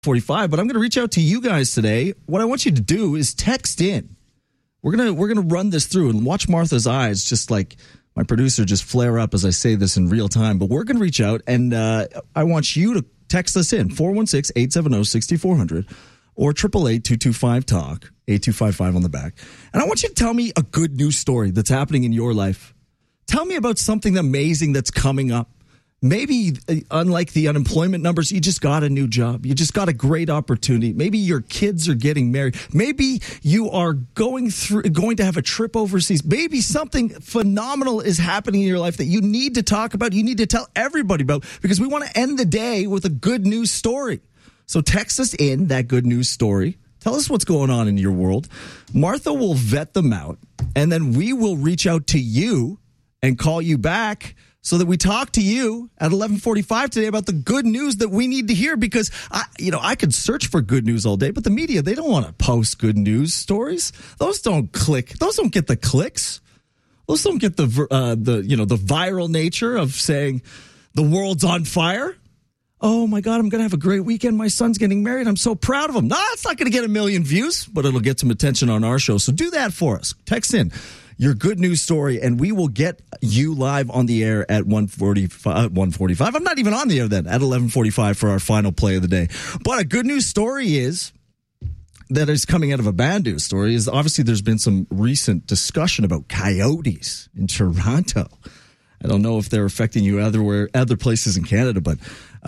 45, but I'm going to reach out to you guys today. What I want you to do is text in. We're gonna run this through and watch Martha's eyes, just like my producer, just flare up as I say this in real time. But we're going to reach out, and I want you to text us in, 416-870-6400 or 888-225-TALK, 8255 on the back. And I want you to tell me a good news story that's happening in your life. Tell me about something amazing that's coming up. Maybe, unlike the unemployment numbers, you just got a new job. You just got a great opportunity. Maybe your kids are getting married. Maybe you are going to have a trip overseas. Maybe something phenomenal is happening in your life that you need to talk about. You need to tell everybody about, because we want to end the day with a good news story. So text us in that good news story. Tell us what's going on in your world. Martha will vet them out, and then we will reach out to you and call you back so that we talk to you at 11:45 today about the good news that we need to hear, because I could search for good news all day, but the media, they don't want to post good news stories. Those don't click. Those don't get the clicks. Those don't get the viral nature of saying the world's on fire. Oh my God, I'm going to have a great weekend. My son's getting married. I'm so proud of him. No, it's not going to get 1 million views, but it'll get some attention on our show. So do that for us. Text in your good news story, and we will get you live on the air at 1:45. I'm not even on the air then, at 11:45 for our final play of the day. But a good news story is coming out of a bad news story is obviously there's been some recent discussion about coyotes in Toronto. I don't know if they're affecting you other places in Canada, but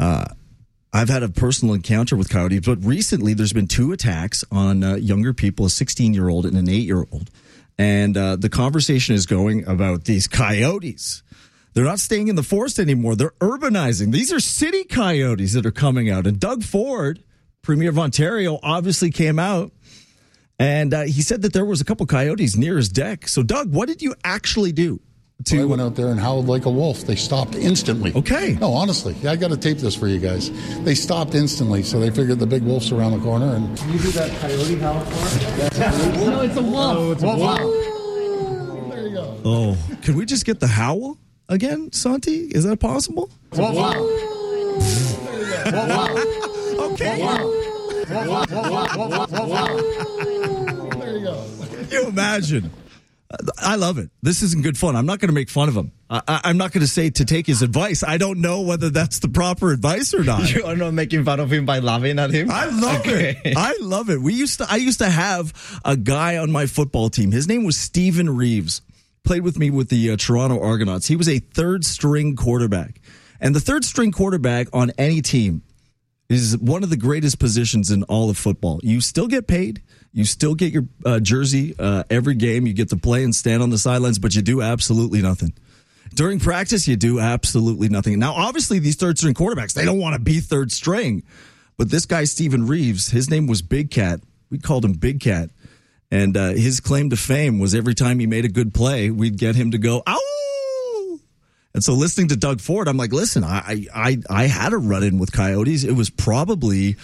I've had a personal encounter with coyotes. But recently there's been 2 attacks on younger people, a 16-year-old and an 8-year-old. And the conversation is going about these coyotes. They're not staying in the forest anymore. They're urbanizing. These are city coyotes that are coming out. And Doug Ford, Premier of Ontario, obviously came out. And he said that there was a couple coyotes near his deck. So, Doug, what did you actually do? I went out there and howled like a wolf. They stopped instantly. Okay. No, honestly. I got to tape this for you guys. They stopped instantly, so they figured the big wolf's around the corner. And can you do that coyote howl for us? No, it's a wolf. Oh, it's a wolf. There you go. Oh, can we just get the howl again, Santi? Is that possible? Wolf. Okay. There you go. Can you imagine? I love it. This isn't good fun. I'm not going to make fun of him. I'm not going to say to take his advice. I don't know whether that's the proper advice or not. You are not making fun of him by laughing at him? I love it. I love it. I used to have a guy on my football team. His name was Stephen Reeves. Played with me with the Toronto Argonauts. He was a third-string quarterback. And the third-string quarterback on any team is one of the greatest positions in all of football. You still get paid. You still get your jersey every game. You get to play and stand on the sidelines, but you do absolutely nothing. During practice, you do absolutely nothing. Now, obviously, these third-string quarterbacks, they don't want to be third string. But this guy, Stephen Reeves, his name was Big Cat. We called him Big Cat. And his claim to fame was every time he made a good play, we'd get him to go, ow! And so listening to Doug Ford, I'm like, listen, I had a run-in with coyotes. It was probably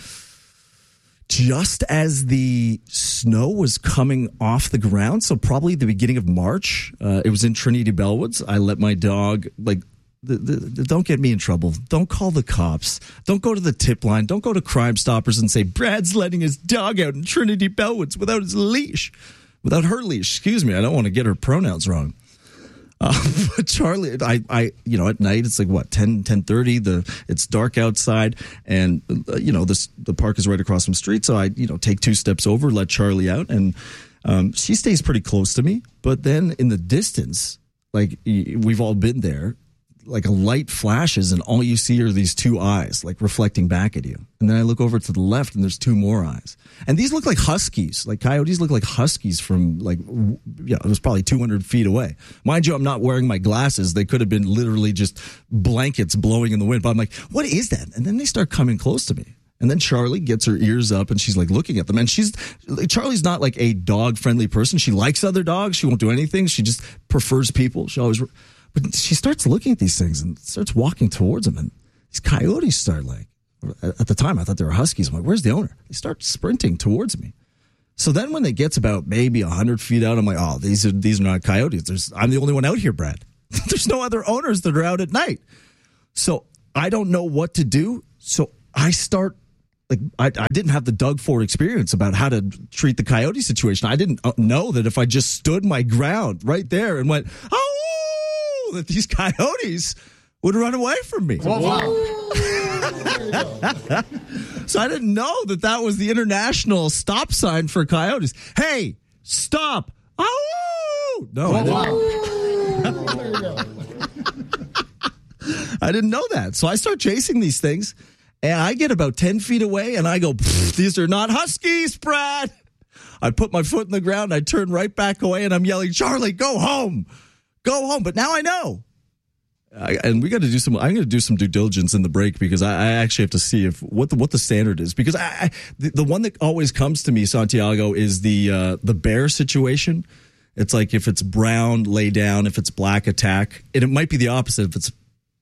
just as the snow was coming off the ground, so probably the beginning of March. It was in Trinity Bellwoods. I let my dog, don't get me in trouble. Don't call the cops. Don't go to the tip line. Don't go to Crime Stoppers and say, Brad's letting his dog out in Trinity Bellwoods without his leash. Without her leash. Excuse me. I don't want to get her pronouns wrong. But Charlie, I at night it's like 10:30. It's dark outside, and the park is right across from the street. So I take 2 steps over, let Charlie out, and she stays pretty close to me. But then in the distance, like we've all been there, like a light flashes, and all you see are these 2 eyes, like reflecting back at you. And then I look over to the left, and there's 2 more eyes. And these look like huskies. Like coyotes look like huskies from it was probably 200 feet away. Mind you, I'm not wearing my glasses. They could have been literally just blankets blowing in the wind. But I'm like, what is that? And then they start coming close to me. And then Charlie gets her ears up, and she's like looking at them. And Charlie's not like a dog-friendly person. She likes other dogs. She won't do anything. She just prefers people. But she starts looking at these things and starts walking towards them. And these coyotes start at the time I thought they were huskies. I'm like, where's the owner? They start sprinting towards me. So then when they get about maybe 100 feet out, I'm like, oh, these are not coyotes. I'm the only one out here, Brad. There's no other owners that are out at night. So I don't know what to do. So I start I didn't have the Doug Ford experience about how to treat the coyote situation. I didn't know that if I just stood my ground right there and went, oh, that these coyotes would run away from me. So I didn't know that was the international stop sign for coyotes. Hey, stop. Oh, no. I didn't know that. So I start chasing these things, and I get about 10 feet away, and I go, these are not huskies, Brad. I put my foot in the ground, I turn right back away, and I'm yelling, Charlie, go home. Go home. But now I know. And we got to do I'm going to do some due diligence in the break because I actually have to see what the standard is, because the one that always comes to me, Santiago, is the bear situation. It's like if it's brown, lay down. If it's black, attack. And it might be the opposite. If it's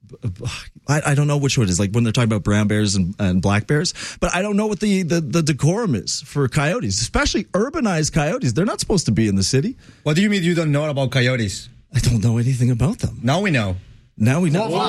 I don't know which one it is. Like when they're talking about brown bears and black bears, but I don't know what the decorum is for coyotes, especially urbanized coyotes. They're not supposed to be in the city. What do you mean you don't know about coyotes? I don't know anything about them. Now we know. Now we know.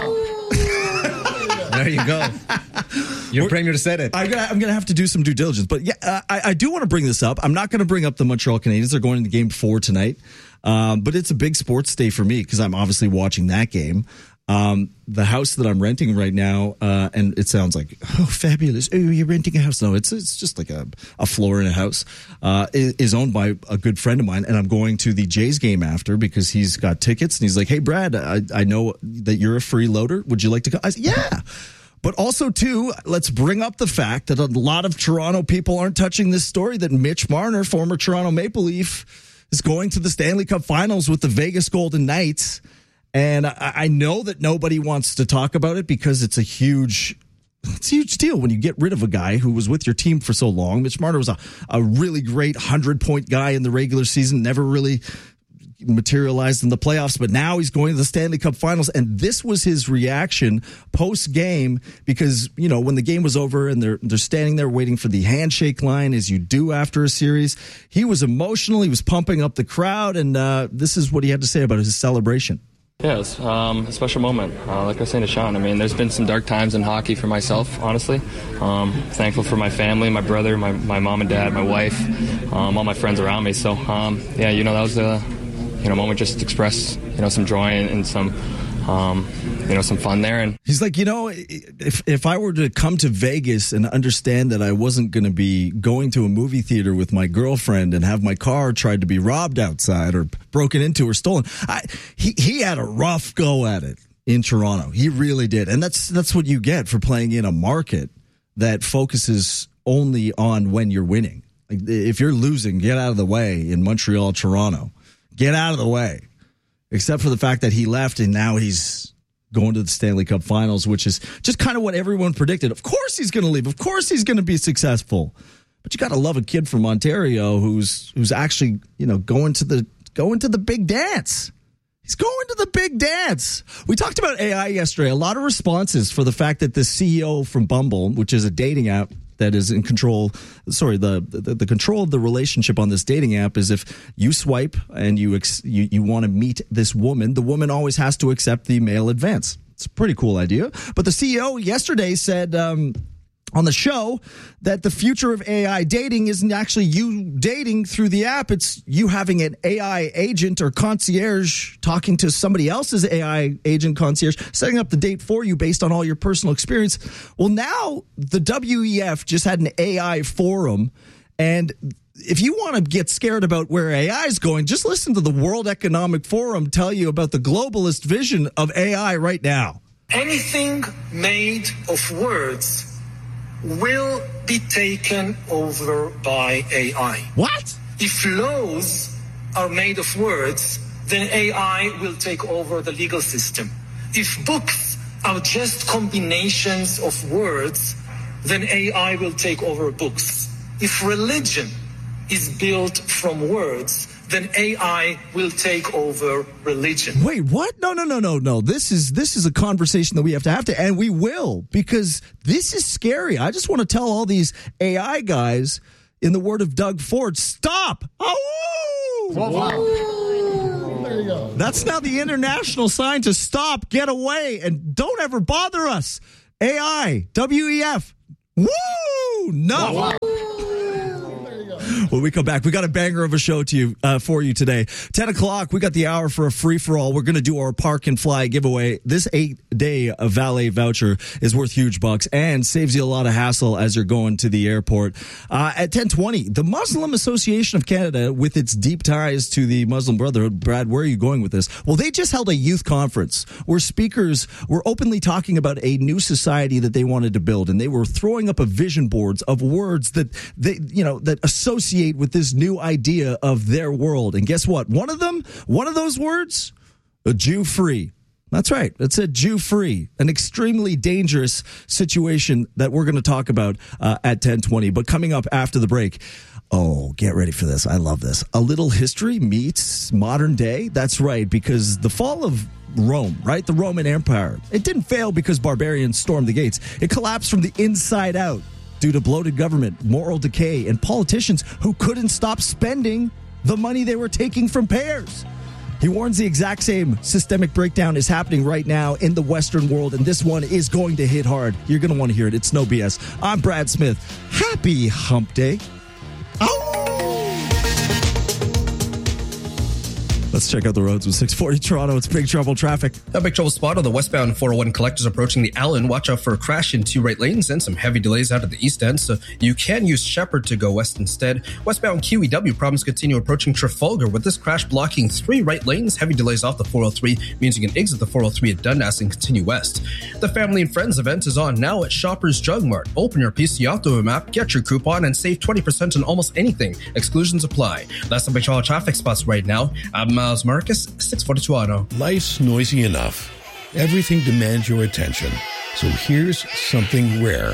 There you go. Your premier said it. I'm going to have to do some due diligence. But yeah, I do want to bring this up. I'm not going to bring up the Montreal Canadiens. They're going into Game 4 tonight. But it's a big sports day for me because I'm obviously watching that game. The house that I'm renting right now, and it sounds like, oh, fabulous. Oh, you're renting a house. No, it's just like a floor in a house, is owned by a good friend of mine. And I'm going to the Jays game after because he's got tickets. And he's like, hey, Brad, I know that you're a freeloader. Would you like to go? I said, yeah. But also, too, let's bring up the fact that a lot of Toronto people aren't touching this story that Mitch Marner, former Toronto Maple Leaf, is going to the Stanley Cup Finals with the Vegas Golden Knights. And I know that nobody wants to talk about it because it's a huge deal when you get rid of a guy who was with your team for so long. Mitch Marner was a really great 100-point guy in the regular season, never really materialized in the playoffs, but now he's going to the Stanley Cup Finals. And this was his reaction post-game because, you know, when the game was over and they're standing there waiting for the handshake line, as you do after a series, he was emotional. He was pumping up the crowd, and this is what he had to say about his celebration. Yeah, it's a special moment. Like I was saying to Sean, I mean, there's been some dark times in hockey for myself, honestly. Thankful for my family, my brother, my mom and dad, my wife, all my friends around me. So, yeah, you know, that was a moment just to express, you know, some joy and some, some fun there. And he's like, you know, if I were to come to Vegas and understand that I wasn't going to be going to a movie theater with my girlfriend and have my car tried to be robbed outside or broken into or stolen, he had a rough go at it in Toronto. He really did. And that's what you get for playing in a market that focuses only on when you're winning. Like, if you're losing, get out of the way in Montreal, Toronto. Get out of the way. Except for the fact that he left and now he's going to the Stanley Cup Finals, which is just kind of what everyone predicted. Of course he's going to leave. Of course he's going to be successful. But you got to love a kid from Ontario who's actually, you know, going to the big dance. He's going to the big dance. We talked about AI yesterday. A lot of responses for the fact that the CEO from Bumble, which is a dating app that is in control. Sorry, the control of the relationship on this dating app is if you swipe and you want to meet this woman, the woman always has to accept the male advance. It's a pretty cool idea. But the CEO yesterday said on the show that the future of AI dating isn't actually you dating through the app. It's you having an AI agent or concierge talking to somebody else's AI agent concierge, setting up the date for you based on all your personal experience. Well, now the WEF just had an AI forum, and if you want to get scared about where AI is going, just listen to the World Economic Forum tell you about the globalist vision of AI right now. Anything made of words will be taken over by AI. What? If laws are made of words, then AI will take over the legal system. If books are just combinations of words, then AI will take over books. If religion is built from words, then AI will take over religion. Wait, what? No. This is a conversation that we have to, and we will, because this is scary. I just want to tell all these AI guys, in the word of Doug Ford, stop! Oh! Wow. There you go. That's now the international sign to stop, get away, and don't ever bother us. AI, WEF, woo! no. Wow. When we come back, we got a banger of a show for you today. 10 o'clock, we got the hour for a free-for-all. We're going to do our Park and Fly giveaway. This 8-day valet voucher is worth huge bucks and saves you a lot of hassle as you're going to the airport. At 10:20, the Muslim Association of Canada, with its deep ties to the Muslim Brotherhood. Brad, where are you going with this? Well, they just held a youth conference where speakers were openly talking about a new society that they wanted to build, and they were throwing up a vision boards of words that that associate with this new idea of their world. And guess what? One of those words, a Jew-free. That's right. It said Jew-free, an extremely dangerous situation that we're going to talk about at 10:20. But coming up after the break, oh, get ready for this. I love this. A little history meets modern day. That's right, because the fall of Rome, right? The Roman Empire. It didn't fail because barbarians stormed the gates. It collapsed from the inside out due to bloated government, moral decay, and politicians who couldn't stop spending the money they were taking from payers. He warns the exact same systemic breakdown is happening right now in the Western world, and this one is going to hit hard. You're going to want to hear it. It's no BS. I'm Brad Smith. Happy Hump Day. Let's check out the roads with 640 Toronto. It's Big Trouble traffic. A big trouble spot on the westbound 401 collectors approaching the Allen. Watch out for a crash in 2 right lanes and some heavy delays out of the east end, so you can use Shepherd to go west instead. Westbound QEW problems continue approaching Trafalgar with this crash blocking 3 right lanes. Heavy delays off the 403 means you can exit the 403 at Dundas and continue west. The Family and Friends event is on now at Shoppers Drug Mart. Open your PC Optimum app, get your coupon, and save 20% on almost anything. Exclusions apply. That's the big trouble traffic spots right now. I'm Miles Marcus, 640 Toronto. Life's noisy enough. Everything demands your attention. So here's something rare.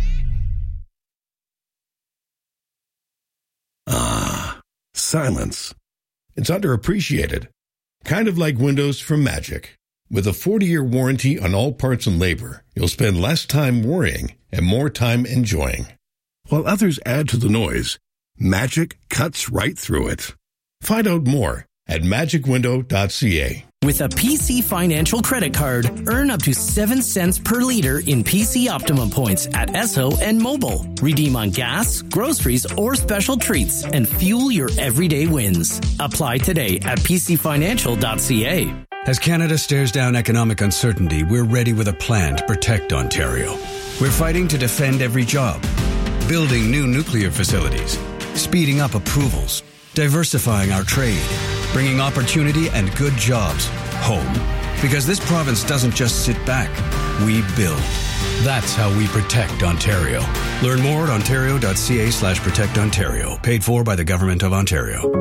Silence. It's underappreciated. Kind of like Windows from Magic. With a 40-year warranty on all parts and labor, you'll spend less time worrying and more time enjoying. While others add to the noise, Magic cuts right through it. Find out more at magicwindow.ca. With a PC Financial credit card, earn up to 7 cents per liter in PC Optimum points at Esso and Mobile. Redeem on gas, groceries, or special treats and fuel your everyday wins. Apply today at pcfinancial.ca. As Canada stares down economic uncertainty, we're ready with a plan to protect Ontario. We're fighting to defend every job, building new nuclear facilities, speeding up approvals, diversifying our trade, bringing opportunity and good jobs home. Because this province doesn't just sit back, we build. That's how we protect Ontario. Learn more at ontario.ca/protectontario. Paid for by the Government of Ontario.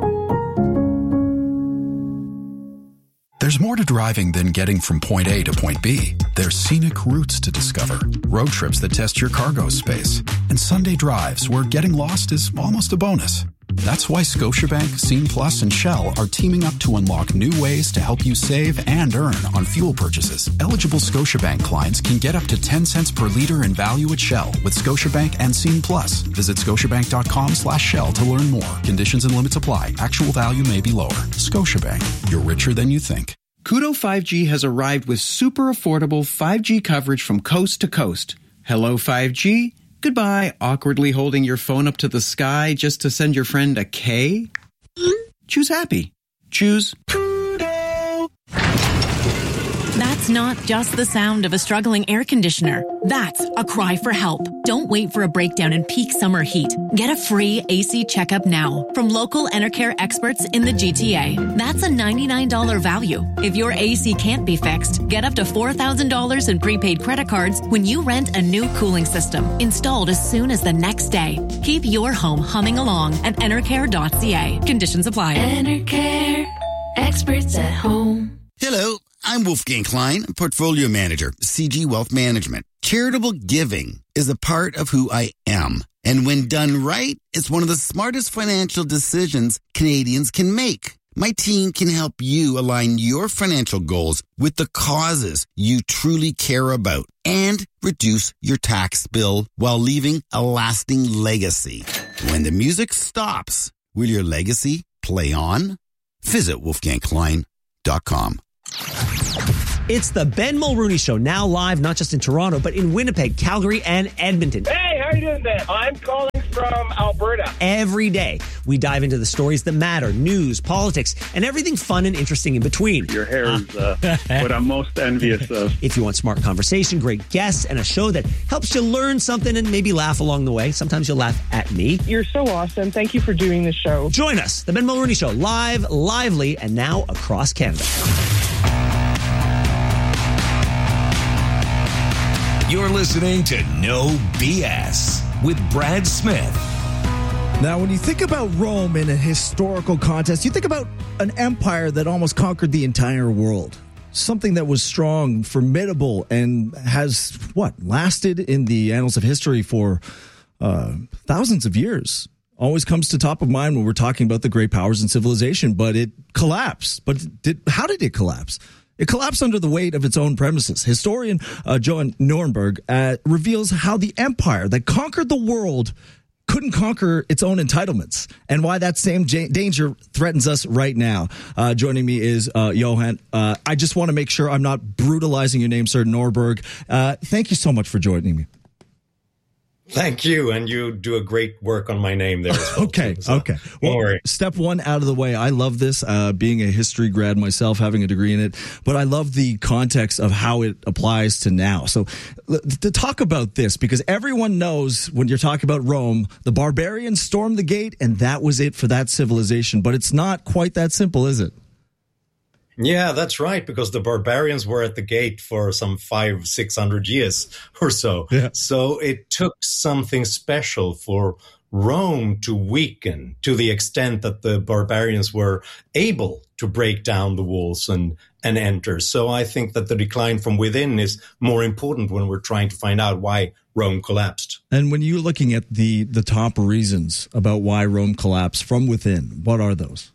There's more to driving than getting from point A to point B. There's scenic routes to discover, road trips that test your cargo space, and Sunday drives where getting lost is almost a bonus. That's why Scotiabank, Scene Plus, and Shell are teaming up to unlock new ways to help you save and earn on fuel purchases. Eligible Scotiabank clients can get up to 10 cents per liter in value at Shell with Scotiabank and Scene Plus. Visit scotiabank.com/Shell to learn more. Conditions and limits apply. Actual value may be lower. Scotiabank. You're richer than you think. Koodo 5G has arrived with super affordable 5G coverage from coast to coast. Hello 5G. Goodbye, awkwardly holding your phone up to the sky just to send your friend a K. Choose happy. Choose Koodo. That's not just the sound of a struggling air conditioner. That's a cry for help. Don't wait for a breakdown in peak summer heat. Get a free AC checkup now from local Enercare experts in the GTA. That's a $99 value. If your AC can't be fixed, get up to $4,000 in prepaid credit cards when you rent a new cooling system installed as soon as the next day. Keep your home humming along at enercare.ca. Conditions apply. Enercare, experts at home. Hello. I'm Wolfgang Klein, Portfolio Manager, CG Wealth Management. Charitable giving is a part of who I am. And when done right, it's one of the smartest financial decisions Canadians can make. My team can help you align your financial goals with the causes you truly care about and reduce your tax bill while leaving a lasting legacy. When the music stops, will your legacy play on? Visit wolfgangklein.com. It's the Ben Mulrooney Show, now live not just in Toronto, but in Winnipeg, Calgary, and Edmonton. Hey, how you doing, Ben? I'm calling from Alberta. Every day, we dive into the stories that matter, news, politics, and everything fun and interesting in between. Your hair is what I'm most envious of. If you want smart conversation, great guests, and a show that helps you learn something and maybe laugh along the way. Sometimes you'll laugh at me. You're so awesome. Thank you for doing the show. Join us, the Ben Mulrooney Show, live, lively, and now across Canada. You're listening to No BS with Brad Smith. Now, when you think about Rome in a historical context, you think about an empire that almost conquered the entire world. Something that was strong, formidable, and has, lasted in the annals of history for thousands of years. Always comes to top of mind when we're talking about the great powers and civilization, but it collapsed. But how did it collapse? It collapsed under the weight of its own premises. Historian Johan Norberg reveals how the empire that conquered the world couldn't conquer its own entitlements, and why that same danger threatens us right now. Joining me is Johan. I just want to make sure I'm not brutalizing your name, Sir Norberg. Thank you so much for joining me. Thank you, and you do a great work on my name there as well. Okay. Well, step one out of the way. I love this, being a history grad myself, having a degree in it, but I love the context of how it applies to now. So to talk about this, because everyone knows when you're talking about Rome, the barbarians stormed the gate, and that was it for that civilization. But it's not quite that simple, is it? Yeah, that's right, because the barbarians were at the gate for some 500-600 years or so. Yeah. So it took something special for Rome to weaken to the extent that the barbarians were able to break down the walls and enter. So I think that the decline from within is more important when we're trying to find out why Rome collapsed. And when you're looking at the top reasons about why Rome collapsed from within, what are those?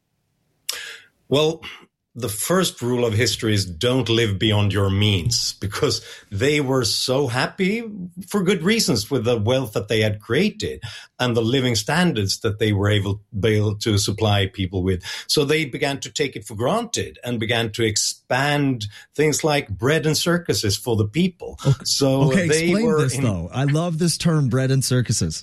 Well, the first rule of history is don't live beyond your means, because they were so happy for good reasons with the wealth that they had created and the living standards that they were able to supply people with. So they began to take it for granted and began to expand things like bread and circuses for the people. Okay. So they explain were this, though. I love this term, bread and circuses.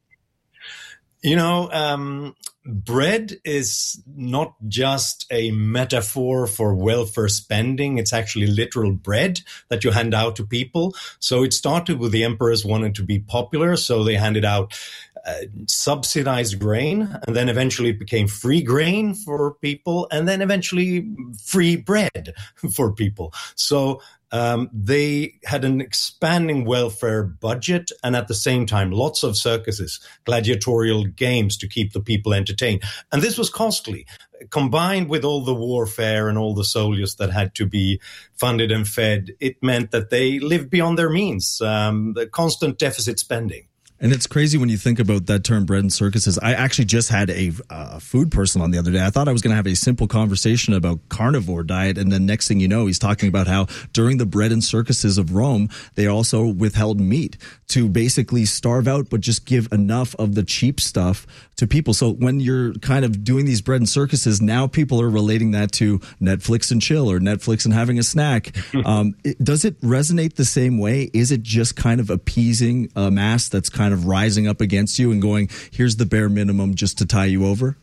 You know, bread is not just a metaphor for welfare spending. It's actually literal bread that you hand out to people. So it started with the emperors wanting to be popular. So they handed out subsidized grain, and then eventually it became free grain for people, and then eventually free bread for people. So they had an expanding welfare budget, and at the same time, lots of circuses, gladiatorial games to keep the people entertained. And this was costly, combined with all the warfare and all the soldiers that had to be funded and fed. It meant that they lived beyond their means, the constant deficit spending. And it's crazy when you think about that term, bread and circuses. I actually just had a food person on the other day. I thought I was going to have a simple conversation about carnivore diet, and then next thing you know, he's talking about how during the bread and circuses of Rome, they also withheld meat to basically starve out, but just give enough of the cheap stuff to people. So when you're kind of doing these bread and circuses, now people are relating that to Netflix and chill, or Netflix and having a snack. Does it resonate the same way? Is it just kind of appeasing a mass that's kind of rising up against you and going, here's the bare minimum just to tie you over?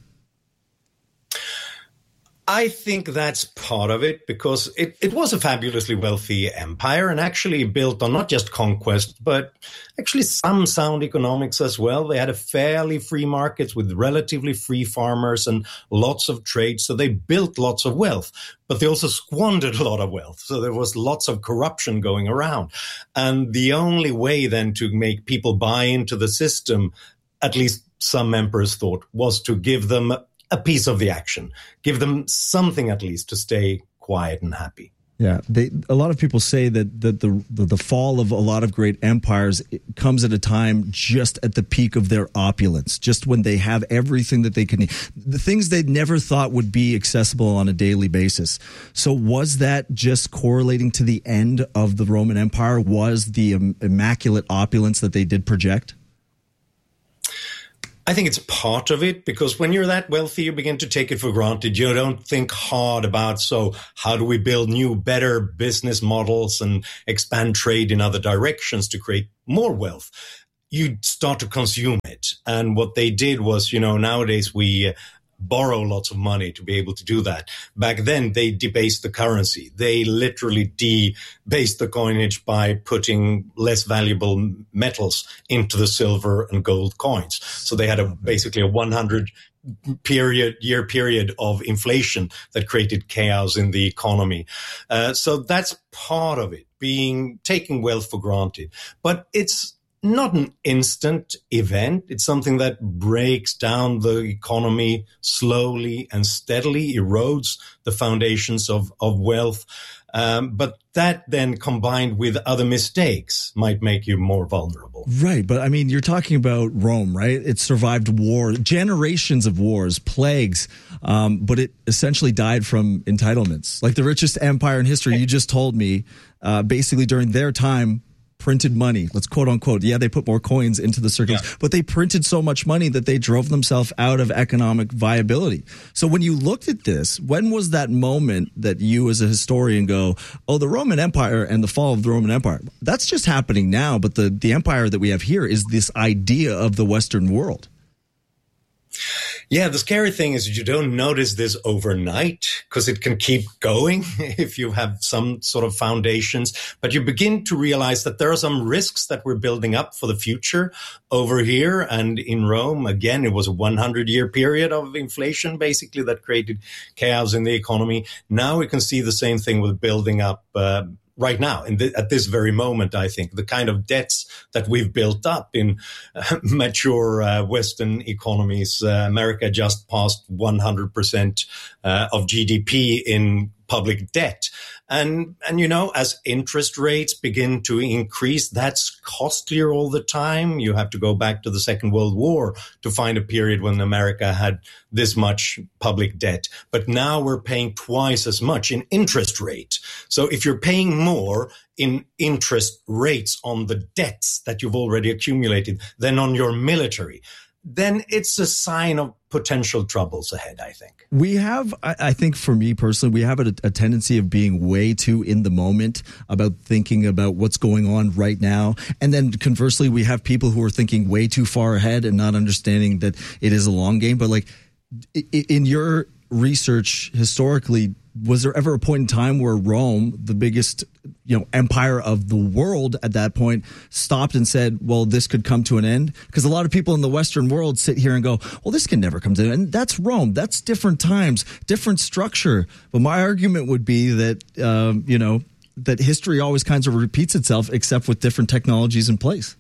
I think that's part of it, because it was a fabulously wealthy empire, and actually built on not just conquest, but actually some sound economics as well. They had a fairly free markets with relatively free farmers and lots of trade. So they built lots of wealth, but they also squandered a lot of wealth. So there was lots of corruption going around. And the only way then to make people buy into the system, at least some emperors thought, was to give them a piece of the action, give them something at least to stay quiet and happy. Yeah, a lot of people say that the fall of a lot of great empires comes at a time just at the peak of their opulence, just when they have everything that they can need, the things they never thought would be accessible on a daily basis. So was that just correlating to the end of the Roman Empire? Was the immaculate opulence that they did project? I think it's part of it, because when you're that wealthy, you begin to take it for granted. You don't think hard about, so how do we build new, better business models and expand trade in other directions to create more wealth? You start to consume it. And what they did was, nowadays we borrow lots of money to be able to do that. Back then, they debased the currency. They literally debased the coinage by putting less valuable metals into the silver and gold coins. So they had basically a 100-year period of inflation that created chaos in the economy. So that's part of it, taking wealth for granted. But it's not an instant event. It's something that breaks down the economy slowly and steadily, erodes the foundations of wealth. But that then combined with other mistakes might make you more vulnerable. Right. But I mean, you're talking about Rome, right? It survived war, generations of wars, plagues, but it essentially died from entitlements. Like the richest empire in history, you just told me, basically during their time, printed money. Let's quote unquote. Yeah, they put more coins into the circulation, but they printed so much money that they drove themselves out of economic viability. So when you looked at this, when was that moment that you as a historian go, oh, the Roman Empire and the fall of the Roman Empire, that's just happening now. But the empire that we have here is this idea of the Western world. Yeah, the scary thing is you don't notice this overnight because it can keep going if you have some sort of foundations. But you begin to realize that there are some risks that we're building up for the future over here. And in Rome, again, it was a 100-year period of inflation, basically, that created chaos in the economy. Now we can see the same thing with building up right now, at this very moment, I think, the kind of debts that we've built up in mature Western economies. America just passed 100% of GDP in public debt. And as interest rates begin to increase, that's costlier all the time. You have to go back to the Second World War to find a period when America had this much public debt. But now we're paying twice as much in interest rate. So if you're paying more in interest rates on the debts that you've already accumulated than on your military, then it's a sign of potential troubles ahead, I think. We have, I think for me personally, we have a tendency of being way too in the moment about thinking about what's going on right now. And then conversely, we have people who are thinking way too far ahead and not understanding that it is a long game. But like in your research historically, was there ever a point in time where Rome, the biggest, empire of the world at that point, stopped and said, well, this could come to an end? Because a lot of people in the Western world sit here and go, well, this can never come to an end. That's Rome. That's different times, different structure. But my argument would be that, that history always kind of repeats itself, except with different technologies in place.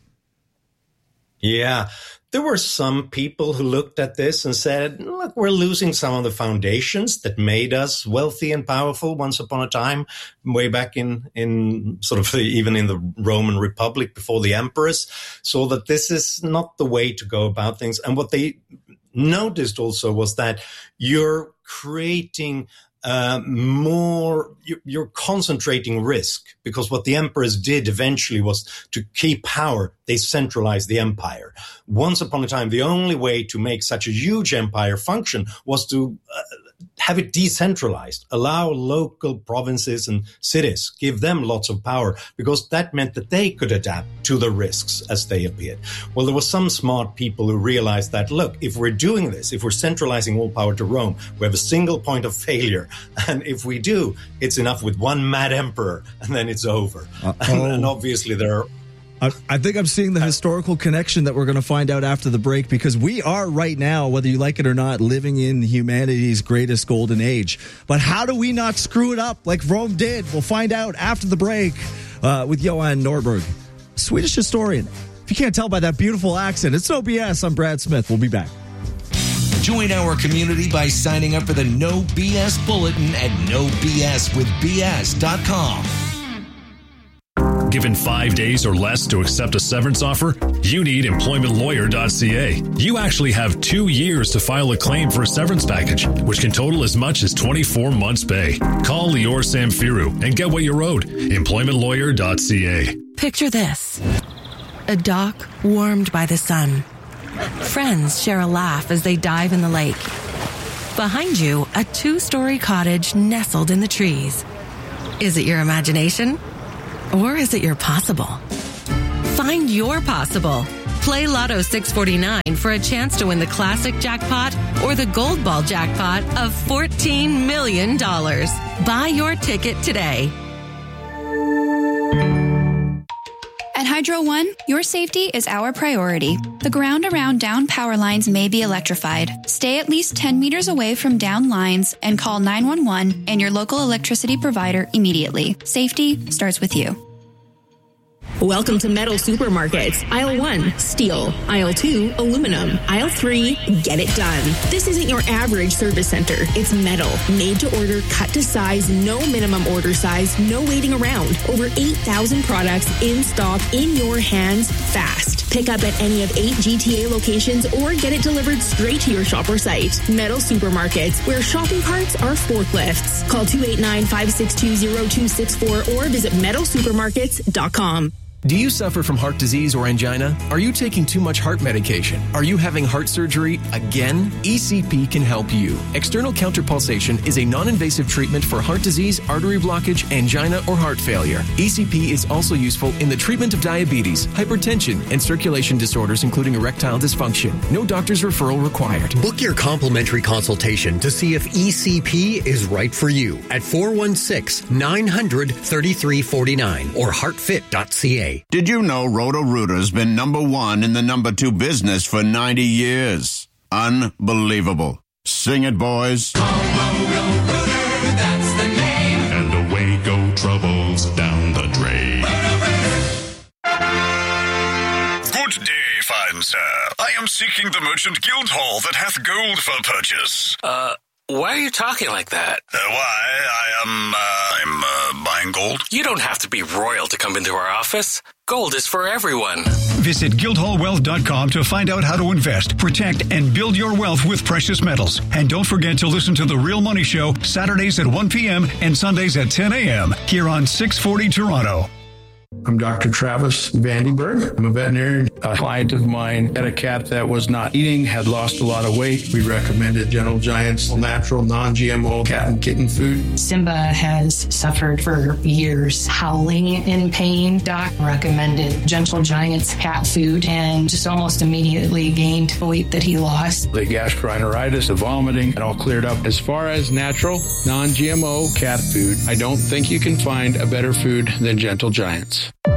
Yeah. There were some people who looked at this and said, look, we're losing some of the foundations that made us wealthy and powerful once upon a time, way back in sort of even in the Roman Republic before the emperors, so that this is not the way to go about things. And what they noticed also was that you're creating you're concentrating risk, because what the emperors did eventually was to keep power. They centralized the empire. Once upon a time, the only way to make such a huge empire function was to have it decentralized, allow local provinces and cities, give them lots of power, because that meant that they could adapt to the risks as they appeared. Well, there were some smart people who realized that, look, if we're doing this, if we're centralizing all power to Rome, we have a single point of failure. And if we do, it's enough with one mad emperor, and then it's over. And obviously there are... I think I'm seeing the historical connection that we're going to find out after the break, because we are right now, whether you like it or not, living in humanity's greatest golden age. But how do we not screw it up like Rome did? We'll find out after the break with Johan Norberg, Swedish historian. If you can't tell by that beautiful accent, it's no BS. I'm Brad Smith. We'll be back. Join our community by signing up for the No BS Bulletin at nobswithbs.com. Given 5 days or less to accept a severance offer, you need employmentlawyer.ca. You actually have 2 years to file a claim for a severance package, which can total as much as 24 months' pay. Call Lior Samfiru and get what you're owed. Employmentlawyer.ca. Picture this. A dock warmed by the sun. Friends share a laugh as they dive in the lake. Behind you, a 2-story cottage nestled in the trees. Is it your imagination? Or is it your possible? Find your possible. Play Lotto 649 for a chance to win the classic jackpot or the gold ball jackpot of $14 million. Buy your ticket today. At Hydro One, your safety is our priority. The ground around down power lines may be electrified. Stay at least 10 meters away from down lines and call 911 and your local electricity provider immediately. Safety starts with you. Welcome to Metal Supermarkets. Aisle 1, steel. Aisle 2, aluminum. Aisle 3, get it done. This isn't your average service center. It's metal, made to order, cut to size, no minimum order size, no waiting around. Over 8,000 products in stock, in your hands, fast. Pick up at any of 8 GTA locations or get it delivered straight to your shop or site. Metal Supermarkets, where shopping carts are forklifts. Call 289-562-0264 or visit metalsupermarkets.com. Do you suffer from heart disease or angina? Are you taking too much heart medication? Are you having heart surgery again? ECP can help you. External counterpulsation is a non-invasive treatment for heart disease, artery blockage, angina, or heart failure. ECP is also useful in the treatment of diabetes, hypertension, and circulation disorders, including erectile dysfunction. No doctor's referral required. Book your complimentary consultation to see if ECP is right for you at 416-900-3349 or heartfit.ca. Did you know Roto-Rooter's been #1 in the #2 business for 90 years? Unbelievable. Sing it, boys. Roto-Rooter, that's the name. And away go troubles down the drain. Good day, fine sir. I am seeking the merchant guild hall that hath gold for purchase. Why are you talking like that? I'm buying gold. You don't have to be royal to come into our office. Gold is for everyone. Visit guildhallwealth.com to find out how to invest, protect, and build your wealth with precious metals. And don't forget to listen to The Real Money Show Saturdays at 1 p.m. and Sundays at 10 a.m. here on 640 Toronto. I'm Dr. Travis Vandenberg. I'm a veterinarian. A client of mine had a cat that was not eating, had lost a lot of weight. We recommended Gentle Giant's natural, non-GMO cat and kitten food. Simba has suffered for years, howling in pain. Doc recommended Gentle Giant's cat food and just almost immediately gained the weight that he lost. The gastroenteritis, the vomiting, it all cleared up. As far as natural, non-GMO cat food, I don't think you can find a better food than Gentle Giant's.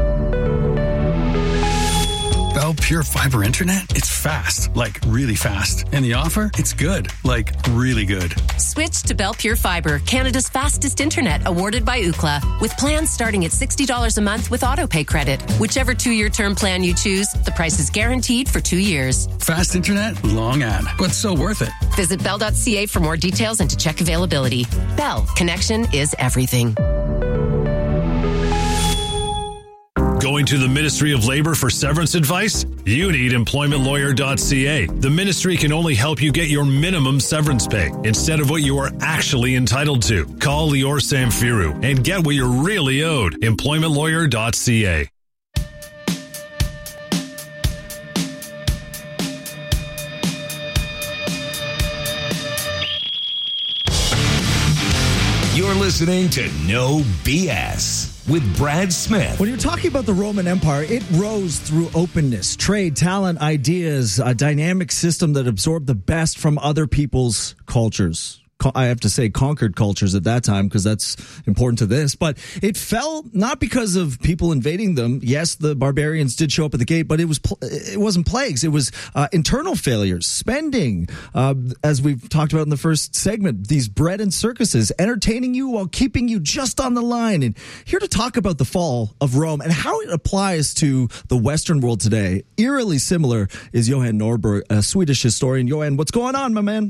Bell Pure Fiber Internet? It's fast, like really fast. And the offer? It's good, like really good. Switch to Bell Pure Fiber, Canada's fastest internet, awarded by Ookla, with plans starting at $60 a month with autopay credit. Whichever 2-year term plan you choose, the price is guaranteed for 2 years. Fast internet, long ad, but so worth it. Visit bell.ca for more details and to check availability. Bell, connection is everything. Going to the Ministry of Labor for severance advice? You need employmentlawyer.ca. The ministry can only help you get your minimum severance pay instead of what you are actually entitled to. Call Lior Samfiru and get what you're really owed. Employmentlawyer.ca. You're listening to No BS with Brad Smith. When you're talking about the Roman Empire, it rose through openness, trade, talent, ideas, a dynamic system that absorbed the best from other people's cultures. I have to say conquered cultures at that time because that's important to this. But it fell not because of people invading them. Yes, the barbarians did show up at the gate, but it wasn't plagues. It was internal failures, spending, as we've talked about in the first segment, these bread and circuses, entertaining you while keeping you just on the line. And here to talk about the fall of Rome and how it applies to the Western world today, eerily similar, is Johan Norberg, a Swedish historian. Johan, what's going on, my man?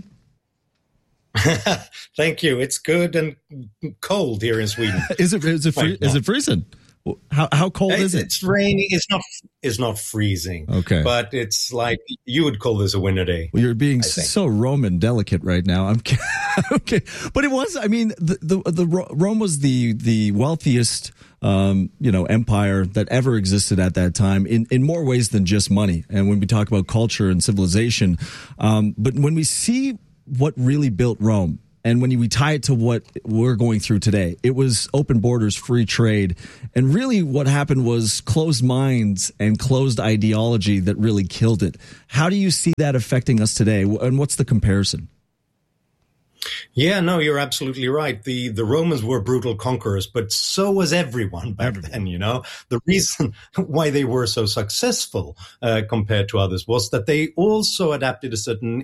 Thank you. It's good and cold here in Sweden. Is it freezing? How cold is it? It's rainy. It's not freezing. Okay. But it's like, you would call this a winter day. Well, you're being so Roman delicate right now. I'm okay. But it was, I mean, Rome was the wealthiest empire that ever existed at that time in more ways than just money. And when we talk about culture and civilization, but when we see what really built Rome, and when we tie it to what we're going through today, it was open borders, free trade. And really what happened was closed minds and closed ideology that really killed it. How do you see that affecting us today? And what's the comparison? Yeah, no, you're absolutely right. The Romans were brutal conquerors, but so was everyone back then, you know. The reason why they were so successful compared to others was that they also adapted a certain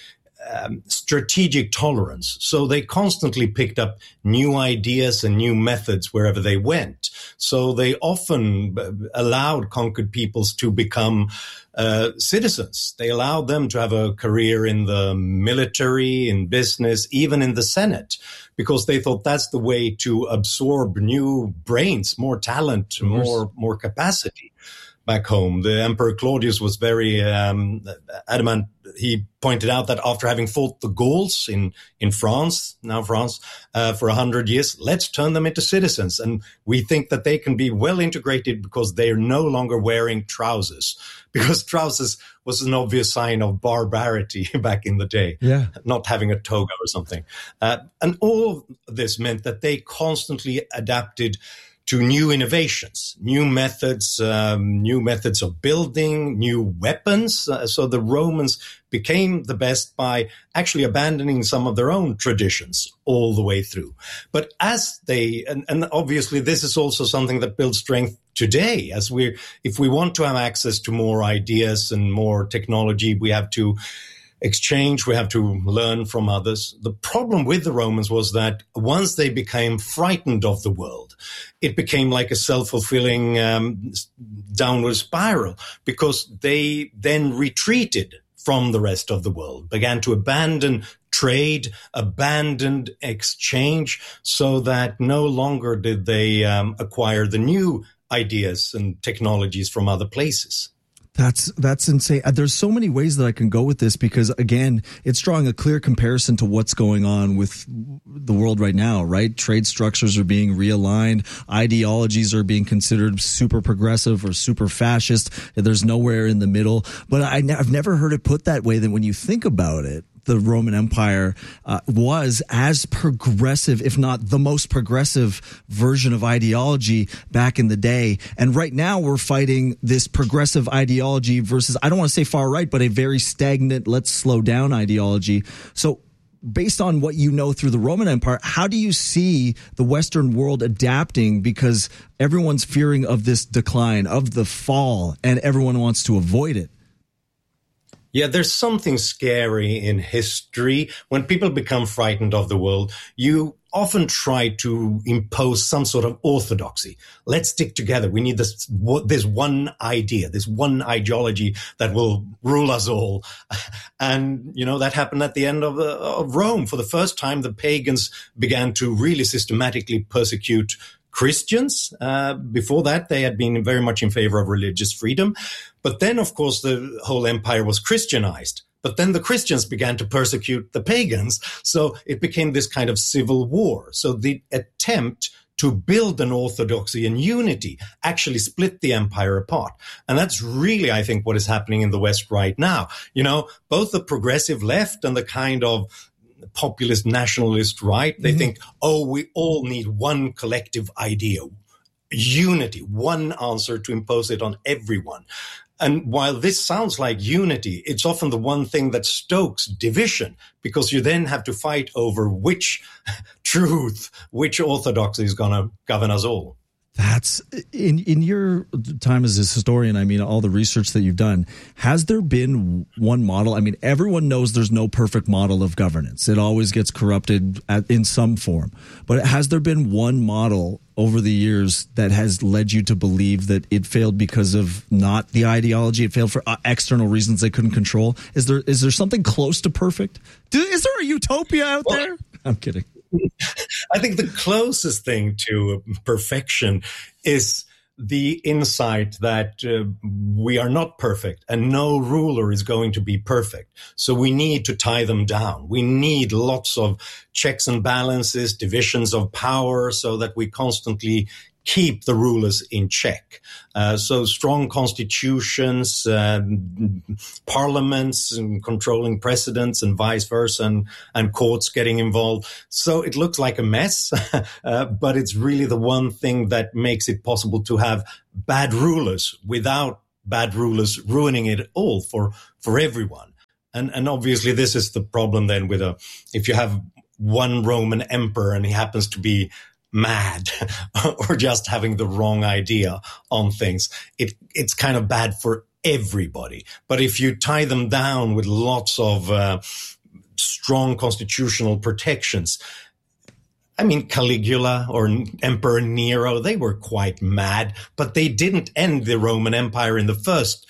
strategic tolerance. So they constantly picked up new ideas and new methods wherever they went. So they often allowed conquered peoples to become citizens. They allowed them to have a career in the military, in business, even in the Senate, because they thought that's the way to absorb new brains, more talent, more capacity back home. The Emperor Claudius was very adamant. He pointed out that after having fought the Gauls in France, for 100 years, let's turn them into citizens. And we think that they can be well integrated because they are no longer wearing trousers, because trousers was an obvious sign of barbarity back in the day, not having a toga or something. And all of this meant that they constantly adapted to new innovations, new methods of building, new weapons. So the Romans became the best by actually abandoning some of their own traditions all the way through. But as they, and obviously this is also something that builds strength today, if we want to have access to more ideas and more technology, we have to exchange, we have to learn from others. The problem with the Romans was that once they became frightened of the world, it became like a self-fulfilling downward spiral, because they then retreated from the rest of the world, began to abandon trade, abandoned exchange, so that no longer did they acquire the new ideas and technologies from other places. That's insane. There's so many ways that I can go with this, because again, it's drawing a clear comparison to what's going on with the world right now, right? Trade structures are being realigned. Ideologies are being considered super progressive or super fascist. There's nowhere in the middle. But I've never heard it put that way, that when you think about it, the Roman Empire was as progressive, if not the most progressive version of ideology back in the day. And right now we're fighting this progressive ideology versus, I don't want to say far right, but a very stagnant, let's slow down ideology. So based on what you know through the Roman Empire, how do you see the Western world adapting? Because everyone's fearing of this decline, of the fall, and everyone wants to avoid it. Yeah, there's something scary in history. When people become frightened of the world, you often try to impose some sort of orthodoxy. Let's stick together. We need this one idea, this one ideology that will rule us all. And, you know, that happened at the end of Rome. For the first time, the pagans began to really systematically persecute Christians. Before that, they had been very much in favor of religious freedom. But then, of course, the whole empire was Christianized. But then the Christians began to persecute the pagans. So it became this kind of civil war. So the attempt to build an orthodoxy and unity actually split the empire apart. And that's really, I think, what is happening in the West right now. You know, both the progressive left and the kind of populist nationalist right, they think, we all need one collective idea, unity, one answer to impose it on everyone. And while this sounds like unity, it's often the one thing that stokes division, because you then have to fight over which truth, which orthodoxy is going to govern us all. That's in your time as a historian. I mean, all the research that you've done, has there been one model? I mean, everyone knows there's no perfect model of governance. It always gets corrupted in some form. But has there been one model over the years that has led you to believe that it failed because of not the ideology? It failed for external reasons they couldn't control? Is there something close to perfect? Is there a utopia out there? I'm kidding. I think the closest thing to perfection is the insight that we are not perfect and no ruler is going to be perfect. So we need to tie them down. We need lots of checks and balances, divisions of power, so that we constantly keep the rulers in check. So strong constitutions, parliaments and controlling presidents and vice versa, and courts getting involved. So it looks like a mess, but it's really the one thing that makes it possible to have bad rulers without bad rulers ruining it all for everyone. And obviously this is the problem then with if you have one Roman emperor and he happens to be mad or just having the wrong idea on things, it's kind of bad for everybody. But if you tie them down with lots of strong constitutional protections, I mean, Caligula or Emperor Nero, they were quite mad, but they didn't end the Roman Empire in the first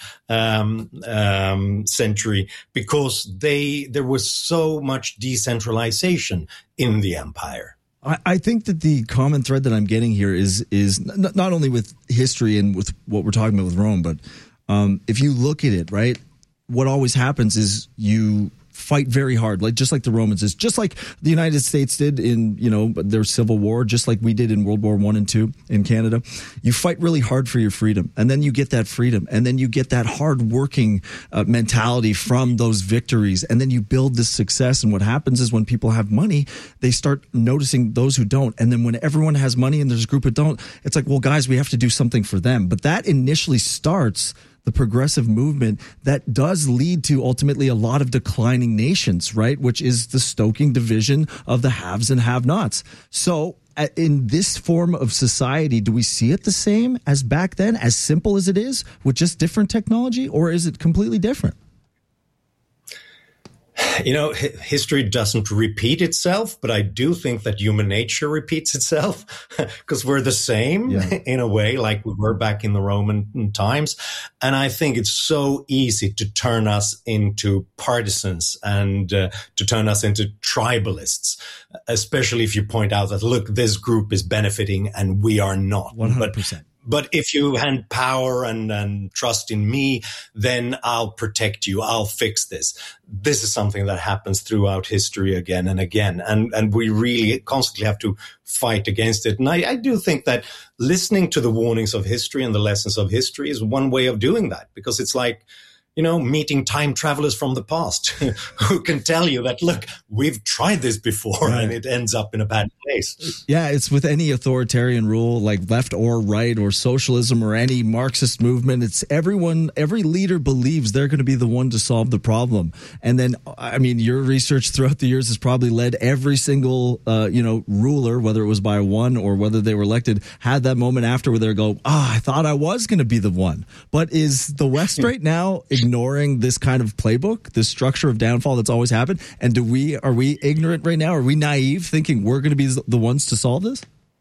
century because there was so much decentralization in the empire. I think that the common thread that I'm getting here is not only with history and with what we're talking about with Rome, but if you look at it, right, what always happens is you fight very hard, just like the Romans is, just like the United States did in, their Civil War, just like we did in World War I and II in Canada. You fight really hard for your freedom, and then you get that freedom, and then you get that hard-working mentality from those victories, and then you build this success. And what happens is when people have money, they start noticing those who don't. And then when everyone has money and there's a group that don't, it's like, well, guys, we have to do something for them. But that initially starts the progressive movement that does lead to ultimately a lot of declining nations, right? Which is the stoking division of the haves and have-nots. So in this form of society, do we see it the same as back then, as simple as it is, with just different technology, or is it completely different? History doesn't repeat itself, but I do think that human nature repeats itself because we're the same in a way, like we were back in the Roman times. And I think it's so easy to turn us into partisans and to turn us into tribalists, especially if you point out that, look, this group is benefiting and we are not. 100%. But if you hand power and trust in me, then I'll protect you. I'll fix this. This is something that happens throughout history again and again. And we really constantly have to fight against it. And I do think that listening to the warnings of history and the lessons of history is one way of doing that, because it's like, meeting time travelers from the past who can tell you that, look, we've tried this before and it ends up in a bad place. Yeah, it's with any authoritarian rule, like left or right or socialism or any Marxist movement. It's every leader believes they're going to be the one to solve the problem. And then, I mean, your research throughout the years has probably led every single, ruler, whether it was by one or whether they were elected, had that moment after where they go, I thought I was going to be the one. But is the West right now ignoring this kind of playbook, this structure of downfall that's always happened? And are we ignorant right now? Are we naive, thinking we're going to be the ones to solve this?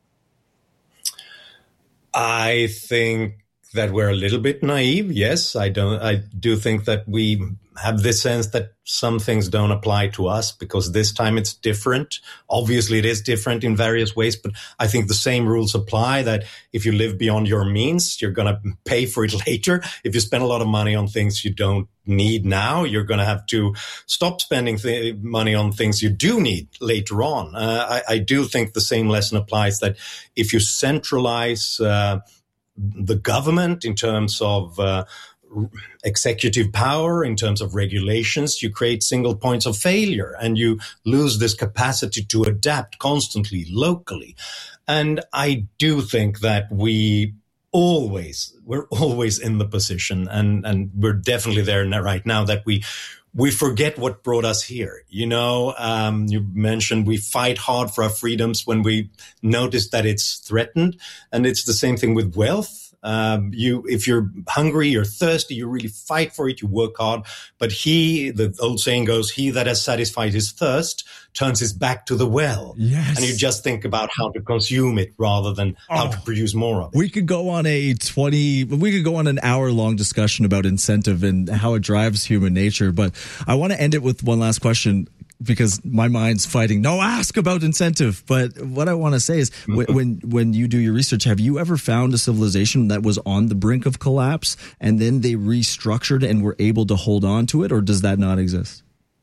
I think that we're a little bit naive. Yes, I do think that we have this sense that some things don't apply to us because this time it's different. Obviously, it is different in various ways, but I think the same rules apply, that if you live beyond your means, you're going to pay for it later. If you spend a lot of money on things you don't need now, you're going to have to stop spending money on things you do need later on. I do think the same lesson applies, that if you centralize the government in terms of executive power, in terms of regulations, you create single points of failure and you lose this capacity to adapt constantly locally. And I do think that we're always in the position, and we're definitely there right now, that we forget what brought us here. You mentioned we fight hard for our freedoms when we notice that it's threatened. And it's the same thing with wealth. If you're hungry, you're thirsty, you really fight for it, you work hard. But the old saying goes, he that has satisfied his thirst turns his back to the well. Yes. And you just think about how to consume it rather than how to produce more of it. We could go on an hour-long discussion about incentive and how it drives human nature. But I want to end it with one last question. because my mind's fighting, no, ask about incentive. But what I want to say is when you do your research, have you ever found a civilization that was on the brink of collapse and then they restructured and were able to hold on to it, or does that not exist?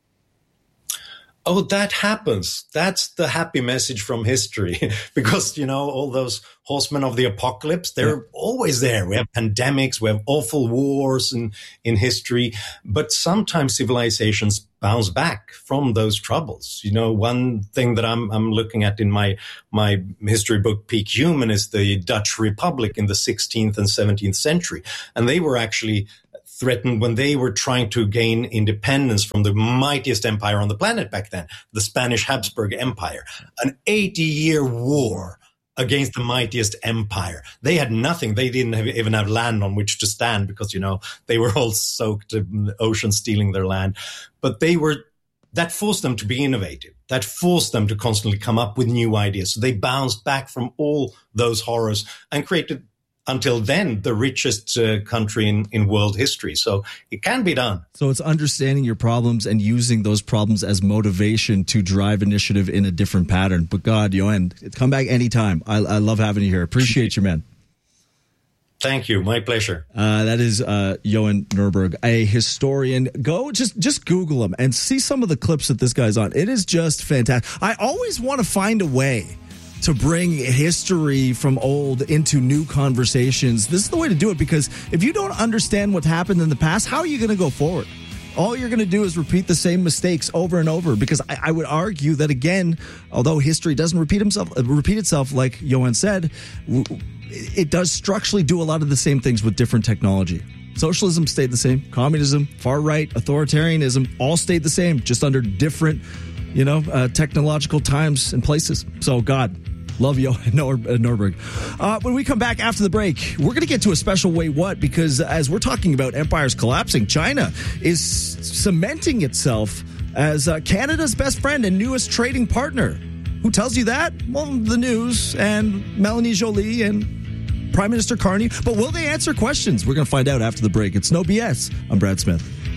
Oh, that happens. That's the happy message from history. Because, all those horsemen of the apocalypse, they're always there. We have pandemics, we have awful wars in history, but sometimes civilizations bounce back from those troubles. One thing that I'm looking at in my history book, Peak Human, is the Dutch Republic in the 16th and 17th century. And they were actually threatened when they were trying to gain independence from the mightiest empire on the planet back then, the Spanish Habsburg Empire. An 80-year war against the mightiest empire. They had nothing. They didn't even have land on which to stand because, they were all soaked in the ocean stealing their land. But that forced them to be innovative. That forced them to constantly come up with new ideas. So they bounced back from all those horrors and created, until then, the richest country in world history. So it can be done. So it's understanding your problems and using those problems as motivation to drive initiative in a different pattern. But God, Johan, come back anytime. I love having you here. Appreciate you, man. Thank you. My pleasure. That is Johan Norberg, a historian. Go just Google him and see some of the clips that this guy's on. It is just fantastic. I always want to find a way to bring history from old into new conversations. This is the way to do it, because if you don't understand what happened in the past, how are you going to go forward? All you're going to do is repeat the same mistakes over and over, because I would argue that, again, although history doesn't repeat itself, like Johan said, it does structurally do a lot of the same things with different technology. Socialism stayed the same. Communism, far right, authoritarianism, all stayed the same, just under different, technological times and places. So, God, love you, Norberg. When we come back after the break, we're going to get to a special Wait What, because as we're talking about empires collapsing, China is cementing itself as Canada's best friend and newest trading partner. Who tells you that? Well, the news and Melanie Joly and Prime Minister Carney. But will they answer questions? We're going to find out after the break. It's No BS. I'm Brad Smith.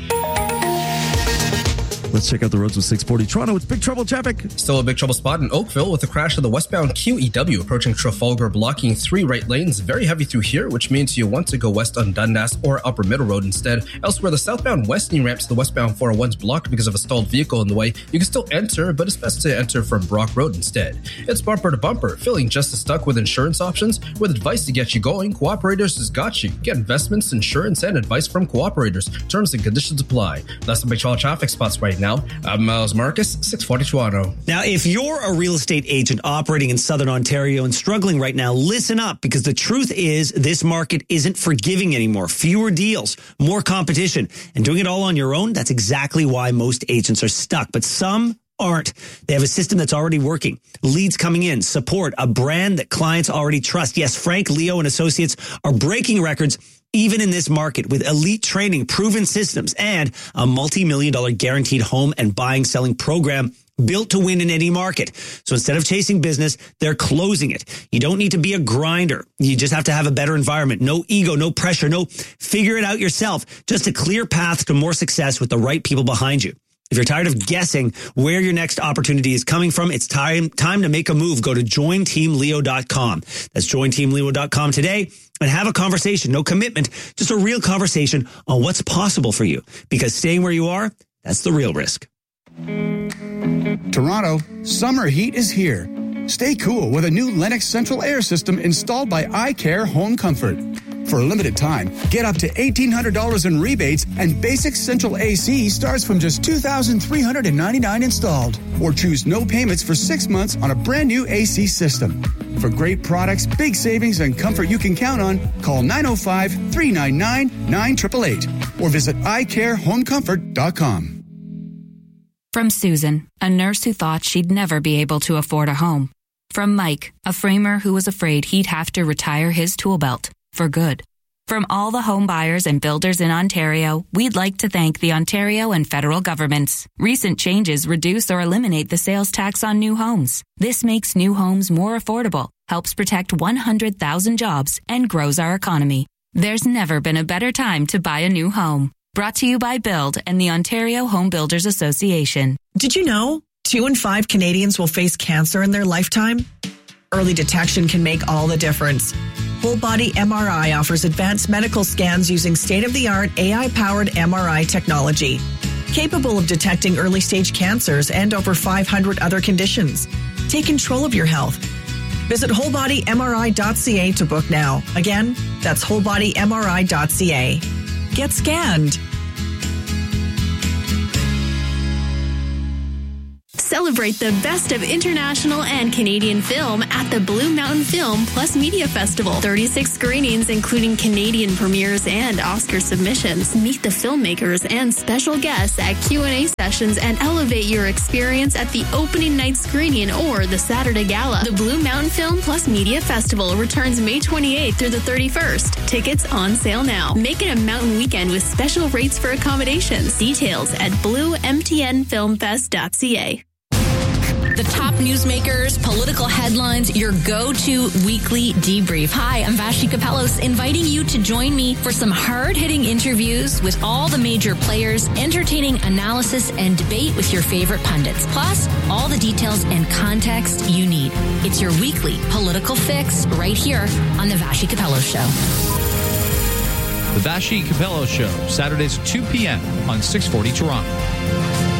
Let's check out the roads with 640 Toronto. It's Big Trouble traffic. Still a big trouble spot in Oakville with the crash of the westbound QEW approaching Trafalgar, blocking 3 right lanes. Very heavy through here, which means you want to go west on Dundas or Upper Middle Road instead. Elsewhere, the southbound Westing ramp to the westbound 401 is blocked because of a stalled vehicle in the way. You can still enter, but it's best to enter from Brock Road instead. It's bumper to bumper, feeling just as stuck with insurance options. With advice to get you going, Cooperators has got you. Get investments, insurance, and advice from Cooperators. Terms and conditions apply. That's the Big Trouble traffic spots right now. I'm Miles Marcus, 640 Toronto. Now, if you're a real estate agent operating in Southern Ontario and struggling right now, listen up, because the truth is this market isn't forgiving anymore. Fewer deals, more competition, and doing it all on your own, that's exactly why most agents are stuck. But some aren't. They have a system that's already working. Leads coming in, support, a brand that clients already trust. Yes, Frank, Leo, and Associates are breaking records even in this market with elite training, proven systems, and a multi-million-dollar guaranteed home and selling program built to win in any market. So instead of chasing business, they're closing it. You don't need to be a grinder. You just have to have a better environment. No ego, no pressure, no figure it out yourself. Just a clear path to more success with the right people behind you. If you're tired of guessing where your next opportunity is coming from, it's time to make a move. Go to jointeamleo.com. That's jointeamleo.com today and have a conversation. No commitment, just a real conversation on what's possible for you. Because staying where you are, that's the real risk. Toronto, summer heat is here. Stay cool with a new Lennox Central Air System installed by iCare Home Comfort. For a limited time, get up to $1,800 in rebates, and basic central AC starts from just $2,399 installed. Or choose no payments for 6 months on a brand new AC system. For great products, big savings, and comfort you can count on, call 905-399-9888 or visit iCareHomeComfort.com. From Susan, a nurse who thought she'd never be able to afford a home. From Mike, a framer who was afraid he'd have to retire his tool belt for good. From all the home buyers and builders in Ontario, we'd like to thank the Ontario and federal governments. Recent changes reduce or eliminate the sales tax on new homes. This makes new homes more affordable, helps protect 100,000 jobs, and grows our economy. There's never been a better time to buy a new home. Brought to you by Build and the Ontario Home Builders Association. Did you know 2 in 5 Canadians will face cancer in their lifetime? Early detection can make all the difference. Whole Body MRI offers advanced medical scans using state-of-the-art AI-powered MRI technology, capable of detecting early-stage cancers and over 500 other conditions. Take control of your health. Visit wholebodymri.ca to book now. Again, that's wholebodymri.ca. Get scanned. Celebrate the best of international and Canadian film at the Blue Mountain Film Plus Media Festival. 36 screenings, including Canadian premieres and Oscar submissions. Meet the filmmakers and special guests at Q&A sessions and elevate your experience at the opening night screening or the Saturday Gala. The Blue Mountain Film Plus Media Festival returns May 28th through the 31st. Tickets on sale now. Make it a mountain weekend with special rates for accommodations. Details at bluemtnfilmfest.ca. The top newsmakers, political headlines, your go-to weekly debrief. Hi, I'm Vashi Kapelos, inviting you to join me for some hard-hitting interviews with all the major players, entertaining analysis and debate with your favorite pundits, plus all the details and context you need. It's your weekly political fix right here on The Vashi Kapelos Show. The Vashi Kapelos Show, Saturdays at 2 p.m. on 640 Toronto.